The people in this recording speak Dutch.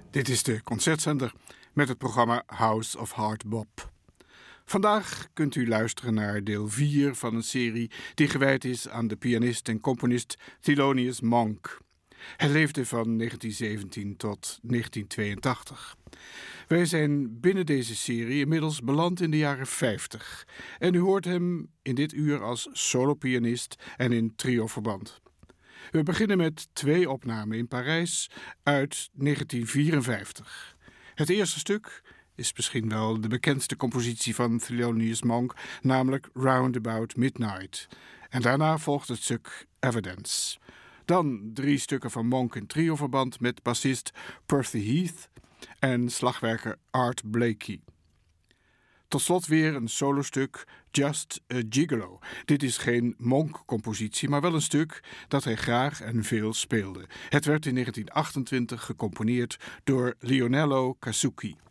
Dit is de Concertzender met het programma House of Hard Bop. Vandaag kunt u luisteren naar deel 4 van een serie die gewijd is aan de pianist en componist Thelonious Monk. Hij leefde van 1917 tot 1982. Wij zijn binnen deze serie inmiddels beland in de jaren 50. En u hoort hem in dit uur als solopianist en in trioverband. We beginnen met 2 opnamen in Parijs uit 1954. Het eerste stuk is misschien wel de bekendste compositie van Thelonious Monk, namelijk Roundabout Midnight. En daarna volgt het stuk Evidence. Dan 3 stukken van Monk in trioverband met bassist Percy Heath en slagwerker Art Blakey. Tot slot weer een solostuk, Just a Gigolo. Dit is geen Monk-compositie, maar wel een stuk dat hij graag en veel speelde. Het werd in 1928 gecomponeerd door Lionello Kasuki.